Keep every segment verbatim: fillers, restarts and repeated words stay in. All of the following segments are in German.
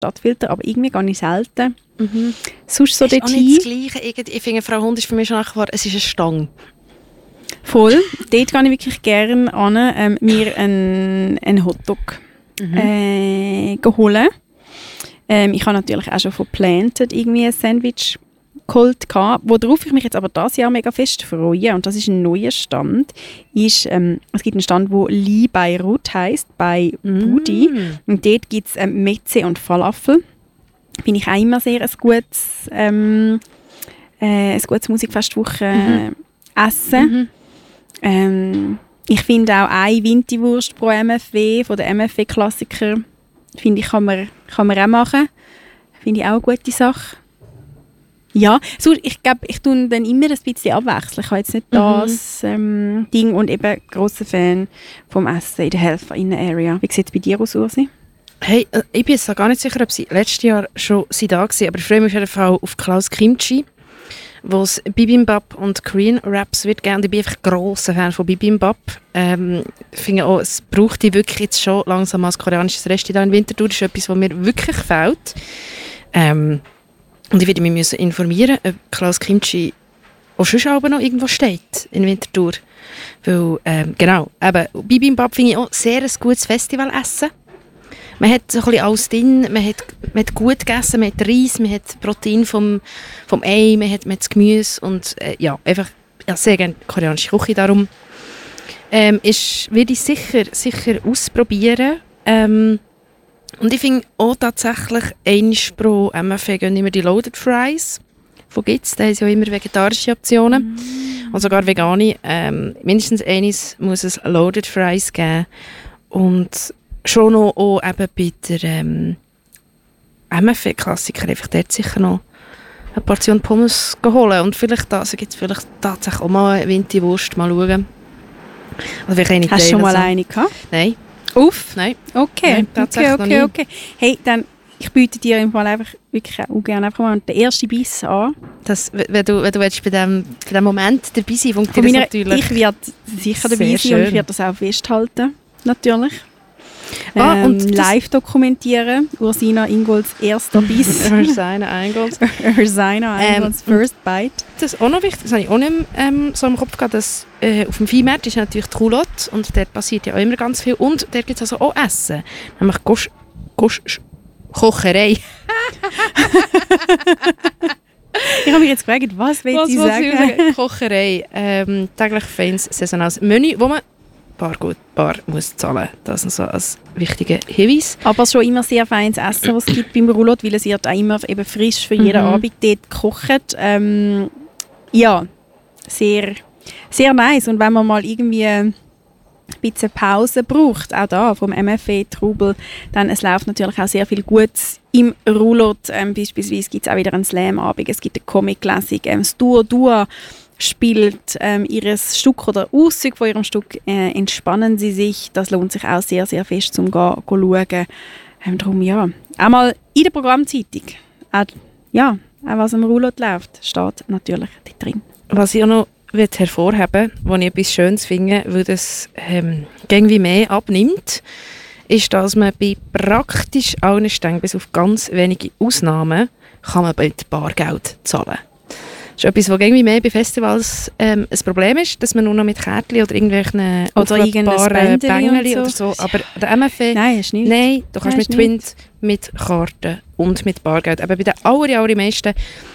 Stadtfilter, aber irgendwie gar nicht selten. Mhm. Sonst so das ist dort auch hin. nicht das Gleiche. Ich finde, Frau Hund ist für mich schon nachher, es ist eine Stange. Voll. Dort gehe ich wirklich gerne an, ähm, mir einen, einen Hotdog Mhm. äh, holen. Ähm, ich habe natürlich auch schon von Planted irgendwie ein Sandwich geholt, worauf ich mich jetzt aber dieses Jahr mega fest freue, und das ist ein neuer Stand, ist, ähm, es gibt einen Stand, der Lee Beirut heisst, bei Budi, Mm. und dort gibt es ähm, Metze und Falafel. Finde ich auch immer sehr ein gutes, ähm, äh, ein gutes Musikfestwoche Mhm. äh, Essen. Mhm. Ähm, ich finde auch eine Winterwurst pro M F W, von den M F W-Klassiker, finde ich, kann man, kann man auch machen. Finde ich auch eine gute Sache. Ja, so, ich glaube, ich tue dann immer ein bisschen abwechseln. Ich habe jetzt nicht das ähm, Ding, und eben grosser Fan vom Essen in der Health in der Area. Wie sieht es bei dir aus, Ursi? Hey, äh, ich bin jetzt da gar nicht sicher, ob sie letztes Jahr schon sie da waren, aber ich freue mich auf jeden Fall auf Klaus Kimchi, wo es Bibimbap und Korean Wraps wird geben. Ich bin einfach grosser Fan von Bibimbap. Ähm, ich finde auch, es braucht die wirklich jetzt schon langsam als koreanisches Restaurant in Winterthur. Das ist etwas, was mir wirklich fehlt. Ähm, und ich werde mich müssen informieren, ob Klaus Kimchi auch schon aber noch irgendwo steht in Winterthur. Weil, ähm, genau, eben, Bibimbap finde ich auch sehr ein gutes Festivalessen. Man hat so ein bisschen alles drin, man hat, man hat gut gegessen, man hat Reis, man hat Protein vom, vom Ei, man hat, man hat das Gemüse und äh, ja, einfach ja, sehr gerne koreanische Küche darum. Ähm, ist, würde ich sicher, sicher ausprobieren. Ähm, und ich finde auch tatsächlich, einmal pro M F W gehen immer die Loaded Fries. Wo gibt es? Da haben sie ja immer vegetarische Optionen. Mm. Und sogar vegane. Ähm, mindestens eines muss es Loaded Fries geben. Und schon noch auch eben bei der ähm, M F W-Klassiker einfach dort sicher noch eine Portion Pommes holen. Und vielleicht also gibt es vielleicht tatsächlich auch mal eine Winterwurst, mal schauen. Also vielleicht Hast du schon mal eine gehabt? Nein. Uff? Nein. Okay, Nein, okay, okay, okay. Hey, dann, ich biete dir im Fall einfach wirklich auch gerne einfach mal den ersten Biss an. Das, wenn du, wenn du willst, bei dem, bei dem Moment dabei sein, funktioniert meiner, das natürlich. Ich werde sicher dabei sein und ich werde das auch festhalten, natürlich. Ah, ähm, und live dokumentieren. Ursina Ingolds erster Biss. Ursina Ingolds. Ursina Ingolds ähm, First Bite. Das ist auch noch wichtig, das habe ich auch nicht ähm, so im Kopf gehabt, dass äh, auf dem Viehmarkt ist natürlich die Roulotte und dort passiert ja auch immer ganz viel. Und dort gibt es also auch Essen, nämlich Gosch, Gosch, Kocherei. Ich habe mich jetzt gefragt, was will sie sagen? sagen? Kocherei, ähm, täglich feines saisonales Menü, wo man Bar gut, Bar muss zahlen. Das ist so ein wichtiger Hinweis. Aber schon immer sehr feines Essen, was es gibt beim Roulotte, weil es wird auch immer eben frisch für jeden Mhm. Abend dort gekocht. Ähm, ja, sehr, sehr nice. Und wenn man mal irgendwie ein bisschen Pause braucht, auch da vom M F W-Trubel, dann es läuft natürlich auch sehr viel Gutes im Roulotte. Ähm, beispielsweise gibt es auch wieder einen Slam-Abend, es gibt eine Comic-Classic, ähm, das Duo Duo spielt ähm, ihr Stück oder Auszüge von ihrem Stück, äh, entspannen sie sich. Das lohnt sich auch sehr, sehr fest zum Gehen, gehen schauen. Ähm, darum, ja, auch mal in der Programmzeitung, auch, ja, auch was am Roulotte läuft, steht natürlich dort drin. Was ich auch noch hervorheben will, was ich etwas Schönes finde, weil das ähm, irgendwie mehr abnimmt, ist, dass man bei praktisch allen Ständen, bis auf ganz wenige Ausnahmen, kann man mit Bargeld zahlen. Das ist etwas, was irgendwie mehr bei Festivals ähm, ein Problem ist, dass man nur noch mit Kärtchen oder irgendwelchen aufladbaren Bängeli so. oder so. Aber der M F W, Nein, ist nicht. nein, du kannst Nein, mit Twint, mit Karten und mit Bargeld. Aber bei den aller, allermeisten,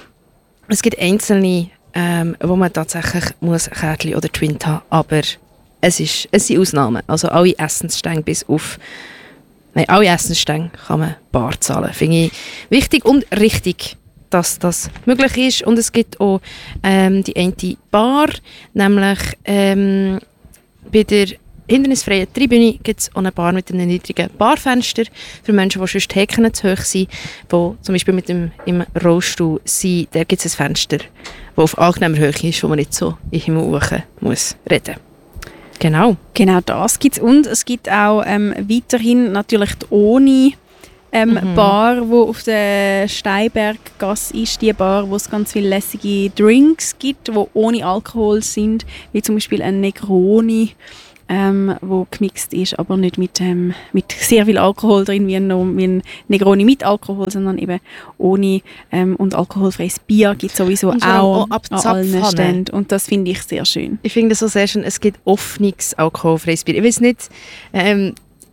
es gibt einzelne, ähm, wo man tatsächlich muss Kärtchen oder Twint haben, aber es, ist, es sind Ausnahmen. Also alle Essensstände bis auf Nein, alle Essensstände kann man bar zahlen. Finde ich wichtig und richtig, dass das möglich ist. Und es gibt auch ähm, die eine Bar, nämlich ähm, bei der hindernisfreien Tribüne gibt es auch eine Bar mit einem niedrigen Barfenster für Menschen, die sonst die Hecken zu hoch sind, die zum Beispiel mit dem im Rollstuhl sind. Da gibt es ein Fenster, das auf angenehmer Höhe ist, wo man nicht so in den Himmel hoch muss reden. Genau. Genau das gibt es. Und es gibt auch ähm, weiterhin natürlich die Oni ähm, Mhm. Bar, die auf der Steinberggasse ist. Die Bar, wo es ganz viele lässige Drinks gibt, die ohne Alkohol sind, wie zum Beispiel ein Negroni ähm, wo gemixt ist, aber nicht mit, ähm, mit sehr viel Alkohol drin, wie ein, wie ein Negroni mit Alkohol, sondern eben ohne. Ähm, und alkoholfreies Bier gibt es sowieso und auch, auch ab an allen Ständen. Und das finde ich sehr schön. Ich finde das so sehr schön. Es gibt offenes alkoholfreies Bier. Ich weiß nicht, ähm,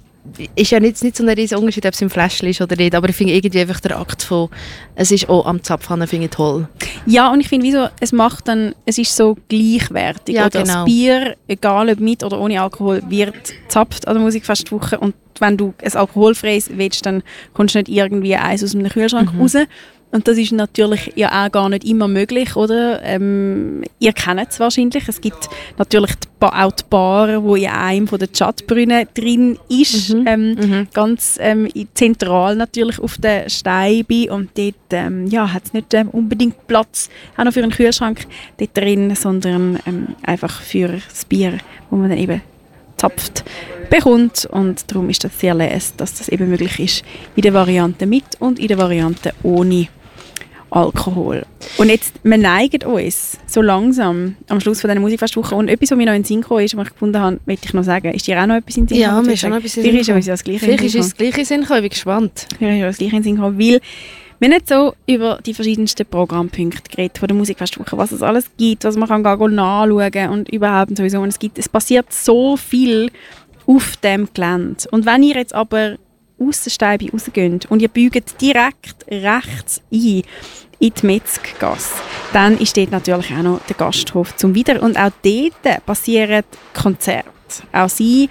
ist ja nicht, nicht so ein riesiger Unterschied, ob es im Fläschchen ist oder nicht, aber ich finde irgendwie einfach der Akt von, es ist auch am Zapfhahn, finde ich toll. Ja, und ich finde, wieso, es macht dann, es ist so gleichwertig. Ja, oder? genau. Das Bier, egal ob mit oder ohne Alkohol, wird gezapft an der Musikfestwoche und wenn du ein alkoholfreies willst, dann kommst du nicht irgendwie eins aus dem Kühlschrank mhm. raus. Und das ist natürlich ja auch gar nicht immer möglich, oder? Ähm, ihr kennt es wahrscheinlich. Es gibt natürlich die ba- auch die Bar, wo in einem von den Chatbrünnen drin ist. Mhm. Ähm, Mhm. Ganz ähm, zentral natürlich auf der Steibe. Und dort ähm, ja, hat es nicht ähm, unbedingt Platz auch noch für einen Kühlschrank dort drin, sondern ähm, einfach für das Bier, wo man dann eben zapft bekommt. Und darum ist das sehr les, dass das eben möglich ist in der Variante mit und in der Variante ohne Alkohol. Und jetzt, wir neigen uns so langsam am Schluss von dieser Musikfestwoche. Und etwas, was mir noch in den Sinn gekommen ist, was ich gefunden habe, möchte ich noch sagen. Ist dir auch noch etwas in den Sinn gekommen? Ja, mir ist auch noch etwas in den Sinn gekommen. Vielleicht ist Vielleicht ist es das gleiche in Sinn gekommen, ich bin gespannt. Vielleicht ist es das gleiche in den Sinn gekommen, weil wir nicht so über die verschiedensten Programmpunkte geredet von der Musikfestwoche, was es alles gibt, was man kann gehen nachschauen und überhaupt und sowieso. Und es, gibt, es passiert so viel auf dem Gelände. Und wenn ihr jetzt aber aus der Steibe rausgeht und ihr bügt direkt rechts ein in die Metzggasse, dann ist dort natürlich auch noch der Gasthof zum Wieder. Und auch dort passieren Konzerte. Auch sie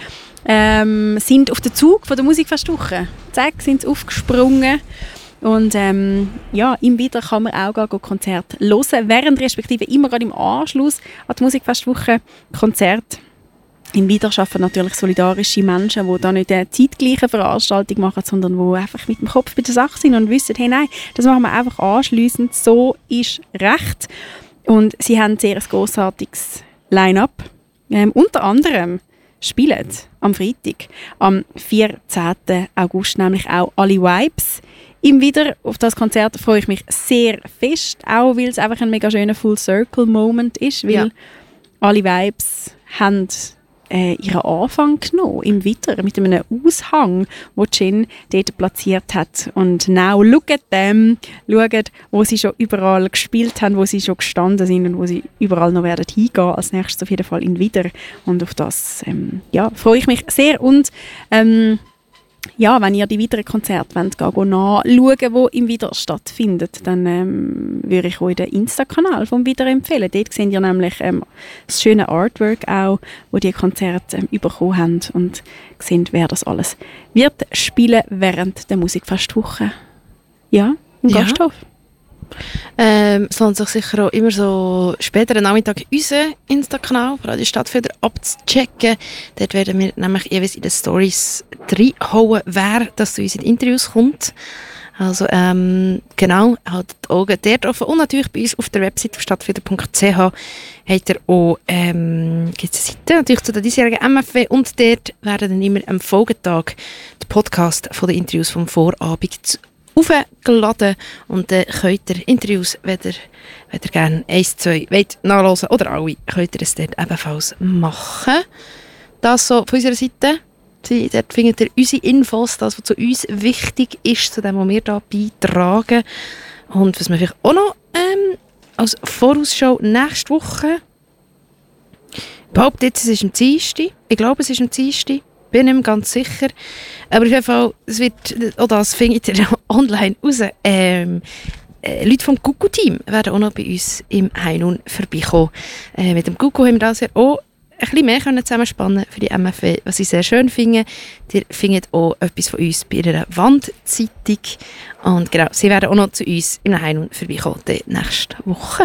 ähm, sind auf den Zug von der Musikfestwoche. Zack, sind sie aufgesprungen. Und ähm, ja, im Wieder kann man auch gehen, Konzerte hören, während respektive immer gerade im Anschluss an die Musikfestwoche Konzerte. Im Wieder arbeiten natürlich solidarische Menschen, die da nicht eine zeitgleiche Veranstaltung machen, sondern die einfach mit dem Kopf bei der Sache sind und wissen, hey, nein, das machen wir einfach anschliessend, so ist recht. Und sie haben ein sehr grossartiges Line-up. Ähm, unter anderem spielen am Freitag, am vierzehnten August, nämlich auch alle Vibes. Im Wieder auf das Konzert freue ich mich sehr fest, auch weil es einfach ein mega schöner Full-Circle-Moment ist, weil ja. alle Vibes haben äh, ihren Anfang genommen im Wieder mit einem Aushang, den Jen dort platziert hat. Und now look at them, schaut, wo sie schon überall gespielt haben, wo sie schon gestanden sind und wo sie überall noch werden hingehen. Als nächstes auf jeden Fall in Wieder. Und auf das ähm, ja, freue ich mich sehr. Und ähm, ja, wenn ihr die weiteren Konzerte wollt, gehen, nachschauen, wo im Wieder stattfindet, dann ähm, würde ich euch den Insta-Kanal vom Wieder empfehlen. Dort seht ihr nämlich ähm, das schöne Artwork auch, wo die Konzerte ähm, bekommen haben und seht, wer das alles wird spielen während der Musikfestwoche. Ja, im ja. Gasthof. Ähm, es lohnt sich sicher auch immer so später am Nachmittag unseren Insta-Kanal Radio Stadtfilter abzuchecken. Dort werden wir nämlich jeweils in den Stories reinhauen, wer das zu uns in Interviews kommt. Also ähm, genau, haltet die Augen dort offen. Und natürlich bei uns auf der Website stadtfilter punkt c h habt ihr auch ähm, gibt's eine Seite natürlich zu der diesjährigen M F W und dort werden dann immer am Folgetag die Podcast von den Interviews vom Vorabend aufgeladen und dann äh, könnt ihr Interviews, wenn ihr, wenn ihr gerne eins, zwei wollt, nachhören oder alle, könnt ihr es dort ebenfalls machen. Das so von unserer Seite. Sie, dort findet ihr unsere Infos, das, was zu uns wichtig ist, zu dem, was wir hier beitragen. Und was wir vielleicht auch noch ähm, als Vorausschau nächste Woche, ich behaupte jetzt, es ist am Dienstag. Ich glaube, es ist am Dienstag. Bin nicht mehr ganz sicher. Aber auf jeden Fall, es wird, auch das findet ihr online raus. Ähm, äh, Leute vom Kuku-Team werden auch noch bei uns im Heinun vorbeikommen. Äh, mit dem Kuku haben wir das ja auch ein bisschen mehr können zusammenspannen für die M F W, was ich sehr schön finde. Ihr findet auch etwas von uns bei ihrer Wandzeitung. Und genau, sie werden auch noch zu uns im Heinun vorbeikommen, die nächste Woche.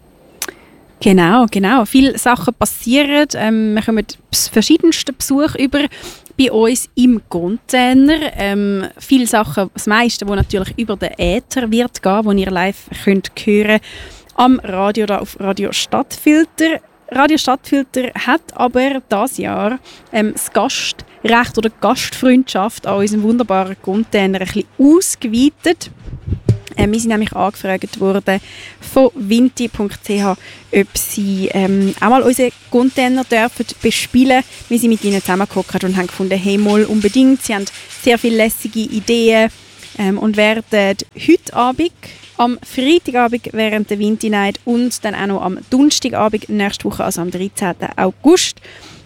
Genau, genau. Viele Sachen passieren. Ähm, wir kommen verschiedenste Besuche über bei uns im Container. Ähm, viele Sachen, das meiste, wo natürlich über den Äther wird gehen, wo ihr live könnt hören am Radio, da auf Radio Stadtfilter. Radio Stadtfilter hat aber dieses Jahr ähm, das Gastrecht oder die Gastfreundschaft an unserem wunderbaren Container ein bisschen ausgeweitet. Äh, wir sind nämlich angefragt worden von vinti punkt c h, ob sie ähm, auch mal unsere Container dürfen bespielen. Wir sind mit ihnen zusammengehockt und haben gefunden, hey, mal unbedingt. Sie haben sehr viele lässige Ideen ähm, und werden heute Abend, am Freitagabend während der Vinti Night und dann auch noch am Donnerstagabend nächste Woche, also am dreizehnten August,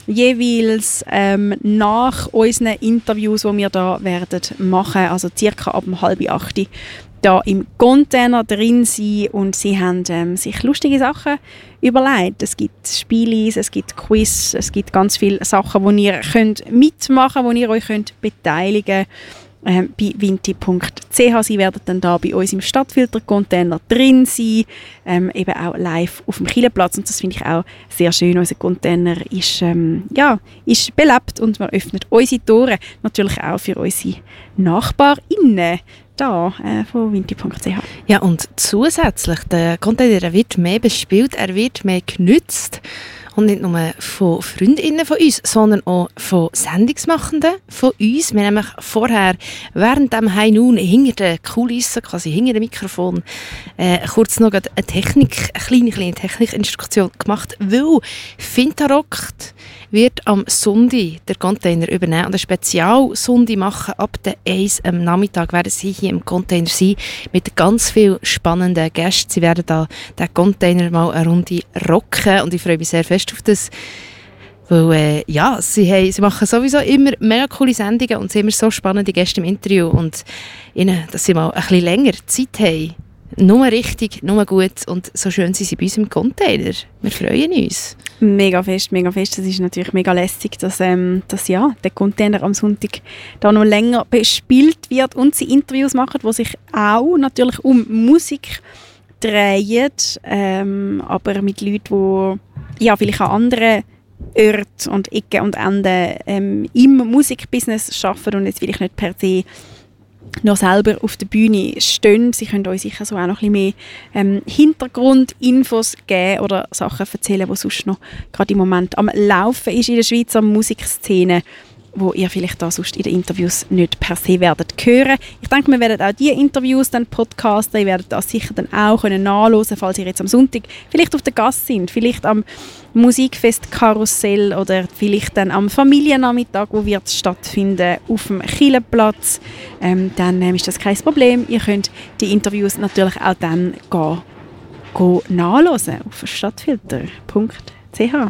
jeweils ähm, nach unseren Interviews, die wir da werden machen, also circa ab um halb acht, da im Container drin sein, und sie haben ähm, sich lustige Sachen überlegt. Es gibt Spiele, es gibt Quiz, es gibt ganz viele Sachen, wo ihr könnt mitmachen könnt, wo ihr euch könnt beteiligen könnt. Ähm, bei vinti punkt c h. Sie werden dann da bei uns im Stadtfilter-Container drin sein, ähm, eben auch live auf dem Kielplatz, und das finde ich auch sehr schön. Unser Container ist, ähm, ja, ist belebt und wir öffnen unsere Tore natürlich auch für unsere NachbarInnen da äh, von vinti punkt c h. Ja, und zusätzlich, der Container wird mehr bespielt, er wird mehr genützt. Und nicht nur von Freundinnen von uns, sondern auch von Sendungsmachenden von uns. Wir haben nämlich vorher während dem High Noon hinter den Kulissen, quasi hinter dem Mikrofon, äh, kurz noch eine Technik, eine kleine, kleine Technikinstruktion gemacht, weil Fintarockt wird am Sonntag der Container übernehmen und ein Spezial-Sonntag machen. Ab der eins am Nachmittag werden sie hier im Container sein mit ganz vielen spannenden Gästen. Sie werden da den Container mal eine Runde rocken und ich freue mich sehr fest auf das. Weil, äh, ja, sie, haben, sie machen sowieso immer mega coole Sendungen und sie haben immer so spannende Gäste im Interview und ihnen, dass sie mal ein bisschen länger Zeit haben. Nur richtig, nur gut und so schön sind sie bei uns im Container. Wir freuen uns. Mega fest, mega fest. Das ist natürlich mega lässig, dass, ähm, dass ja, der Container am Sonntag da noch länger bespielt wird und sie Interviews machen, die sich auch natürlich um Musik drehen, ähm, aber mit Leuten, die ja, vielleicht an anderen Orten und Ecken und Enden ähm, im Musikbusiness arbeiten und jetzt vielleicht nicht per se noch selber auf der Bühne stehen. Sie können euch sicher so auch noch ein bisschen mehr ähm, Hintergrundinfos geben oder Sachen erzählen, die sonst noch gerade im Moment am Laufen ist in der Schweizer Musikszene, wo ihr vielleicht da sonst in den Interviews nicht per se werdet hören. Ich denke, wir werden auch diese Interviews dann podcasten. Ihr werdet das sicher dann auch können nachhören, falls ihr jetzt am Sonntag vielleicht auf der Gasse sind, vielleicht am Musikfest Karussell oder vielleicht dann am Familiennachmittag, wo wird stattfinden auf dem Kielplatz. Ähm, dann ähm, ist das kein Problem. Ihr könnt die Interviews natürlich auch dann gehen, gehen nachhören auf stadtfilter punkt c h.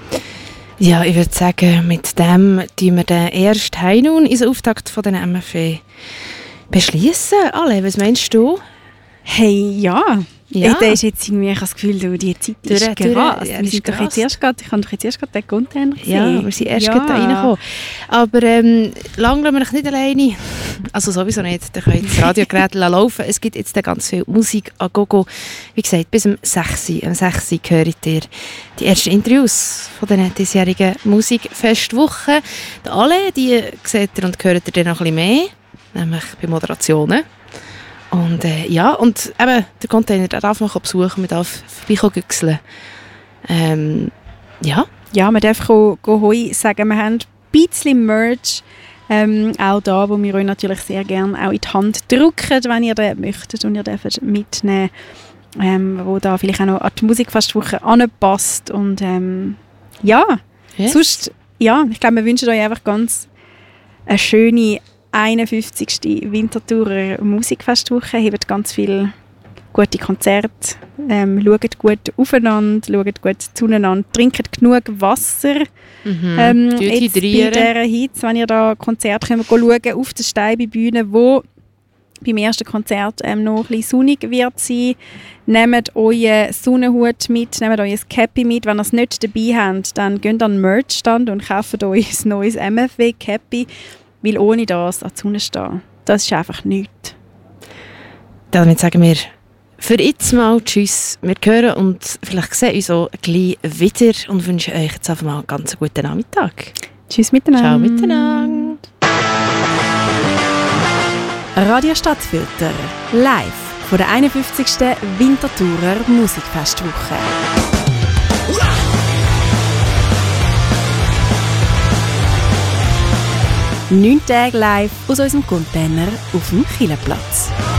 Ja, ich würde sagen, mit dem tun wir den ersten High Noon in den Auftakt von den M F E beschließen. Ale, was meinst du? Hey, ja. Ja. Da ist jetzt irgendwie, ich habe das Gefühl, du, die Zeit ist Durch- gerast. durch- ja, Wir ist sind doch jetzt gerast. erst grad, ich habe doch jetzt erst gerade den Container gesehen. Ja, wir sind erst ja. gerade da reingekommen. Aber ähm, lange lassen wir euch nicht alleine. Also sowieso nicht. Ihr könnt das Radiogerät laufen. Es gibt jetzt ganz viel Musik an Gogo. Wie gesagt, bis um sechs Uhr. Um sechs Uhr hört ihr die ersten Interviews von den diesjährigen Musikfestwochen. Die alle, die seht ihr und hört ihr dann noch ein bisschen mehr. Nämlich bei Moderationen. Und äh, ja, und eben, der Container, der darf man besuchen, man darf vorbeigüchseln. Ähm, ja. Ja, man darf go, go Hoi sagen, wir haben ein bisschen Merch, ähm, auch da, wo wir euch natürlich sehr gerne auch in die Hand drücken, wenn ihr das möchtet und ihr dürft mitnehmen, ähm, wo da vielleicht auch noch an die Musikfestwoche anpasst. Und ähm, ja, Yes. sonst, ja, ich glaube, wir wünschen euch einfach ganz eine schöne einundfünfzigste Winterthurer Musikfestwoche. Habt ganz viele gute Konzerte, ähm, schaut gut aufeinander, schaut gut zueinander, trinkt genug Wasser. Mhm. Ähm, Tut jetzt bei hydrieren. dieser Hitze, wenn ihr da Konzerte könnt, schauen auf der Steinbühne, wo beim ersten Konzert ähm, noch ein bisschen sonnig wird sein. Nehmt euren Sonnenhut mit, nehmt euer Cappy mit. Wenn ihr es nicht dabei habt, dann geht an den Merchstand und kauft euch ein neues M F W Cappy, weil ohne das an die Sonne stehen, das ist einfach nichts. Damit sagen wir für jetzt mal Tschüss. Wir hören und vielleicht sehen uns auch gleich wieder und wünschen euch jetzt einfach mal einen ganz guten Nachmittag. Tschüss miteinander. Ciao miteinander. Radio Stadtfilter, live von der einundfünfzigsten Winterthurer Musikfestwoche. Neun Tage live aus unserem Container auf dem Kielplatz.